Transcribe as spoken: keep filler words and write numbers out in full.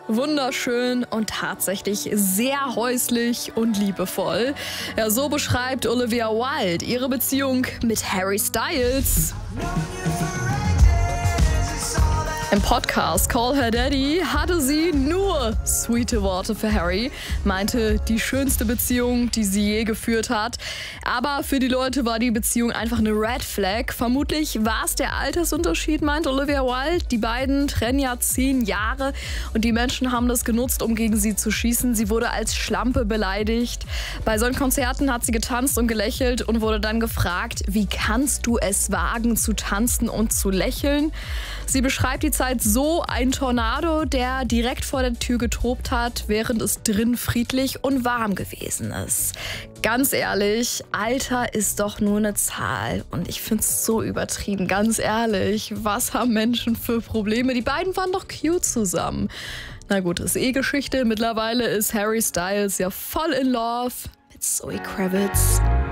Wunderschön und tatsächlich sehr häuslich und liebevoll. Ja, so beschreibt Olivia Wilde ihre Beziehung mit Harry Styles. Im Podcast Call Her Daddy hatte sie nur sweete Worte für Harry, meinte die schönste Beziehung, die sie je geführt hat. Aber für die Leute war die Beziehung einfach eine Red Flag. Vermutlich war es der Altersunterschied, meint Olivia Wilde. Die beiden trennen ja zehn Jahre und die Menschen haben das genutzt, um gegen sie zu schießen. Sie wurde als Schlampe beleidigt. Bei solchen Konzerten hat sie getanzt und gelächelt und wurde dann gefragt, wie kannst du es wagen zu tanzen und zu lächeln? Sie beschreibt die Zeit so: ein Tornado, der direkt vor der Tür getobt hat, während es drin friedlich und warm gewesen ist. Ganz ehrlich, Alter ist doch nur eine Zahl und ich find's so übertrieben. Ganz ehrlich, was haben Menschen für Probleme? Die beiden waren doch cute zusammen. Na gut, ist eh Geschichte. Mittlerweile ist Harry Styles ja voll in love mit Zoe Kravitz.